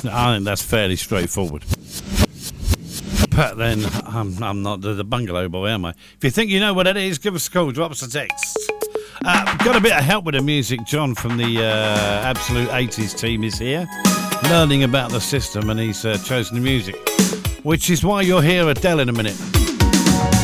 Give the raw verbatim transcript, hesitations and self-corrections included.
I think that's fairly straightforward. But then, I'm, I'm not the, the bungalow boy, am I? If you think you know what it is, give us a call, drop us a text. Uh, got a bit of help with the music. John from the uh, Absolute eighties team is here, learning about the system, and he's uh, chosen the music, which is why you're here, Adele, in a minute.